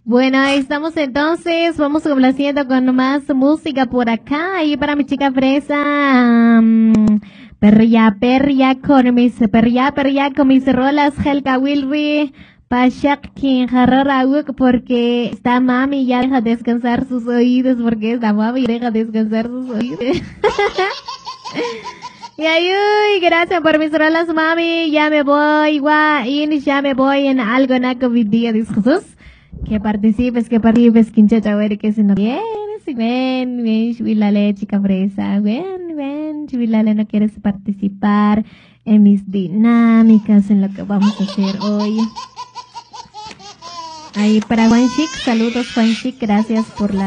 Bueno, estamos entonces, vamos complaciendo con más música por acá. Y para mi chica fresa, perria con mis rolas, Helga Wilby, Pashak King Hararauk, porque esta mami ya deja descansar sus oídos, porque esta mami deja descansar sus oídos. Y ay, uy, gracias por mis rolas, mami. Ya me voy, ya me voy en algo naco mi día, dice Jesús. Que participes, quinchacha, güey, que si no quieres, ven, chivilale, chica fresa, ven, chivilale, no quieres participar en mis dinámicas, en lo que vamos a hacer hoy. Ahí para Juan Chic, saludos Juan Chic, gracias por la